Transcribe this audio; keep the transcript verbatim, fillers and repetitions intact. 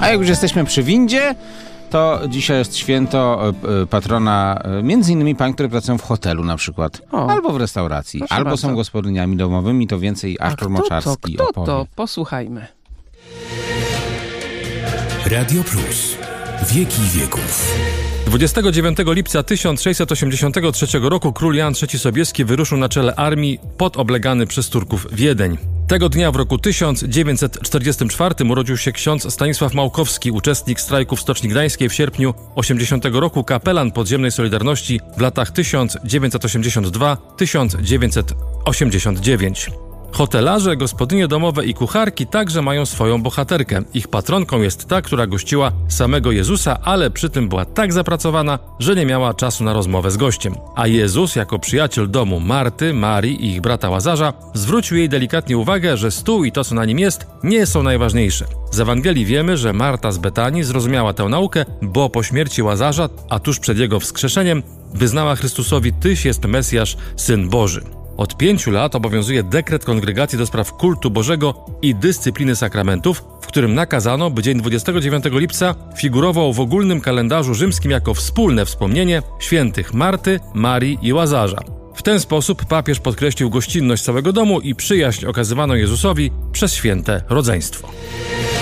A jak już jesteśmy przy windzie, to dzisiaj jest święto patrona między innymi pań, które pracują w hotelu na przykład, o, albo w restauracji, albo bardzo. Są gospodyniami domowymi, to więcej Artur Moczarski kto to, opowie. Kto to? Posłuchajmy. Radio Plus. Wieki wieków. dwudziestego dziewiątego lipca tysiąc sześćset osiemdziesiątego trzeciego roku król Jan trzeci Sobieski wyruszył na czele armii pod oblegany przez Turków Wiedeń. Tego dnia w roku tysiąc dziewięćset czterdziestym czwartym urodził się ksiądz Stanisław Małkowski, uczestnik strajku w Stoczni Gdańskiej w sierpniu osiemdziesiątego roku, kapelan podziemnej Solidarności w latach tysiąc dziewięćset osiemdziesiąt dwa do tysiąc dziewięćset osiemdziesiąt dziewięć. Hotelarze, gospodynie domowe i kucharki także mają swoją bohaterkę. Ich patronką jest ta, która gościła samego Jezusa, ale przy tym była tak zapracowana, że nie miała czasu na rozmowę z gościem. A Jezus, jako przyjaciel domu Marty, Marii i ich brata Łazarza, zwrócił jej delikatnie uwagę, że stół i to, co na nim jest, nie są najważniejsze. Z Ewangelii wiemy, że Marta z Betanii zrozumiała tę naukę, bo po śmierci Łazarza, a tuż przed jego wskrzeszeniem, wyznała Chrystusowi: Tyś jest Mesjasz, Syn Boży. Od pięciu lat obowiązuje dekret Kongregacji do spraw kultu Bożego i dyscypliny sakramentów, w którym nakazano, by dzień dwudziestego dziewiątego lipca figurował w ogólnym kalendarzu rzymskim jako wspólne wspomnienie świętych Marty, Marii i Łazarza. W ten sposób papież podkreślił gościnność całego domu i przyjaźń okazywaną Jezusowi przez święte rodzeństwo.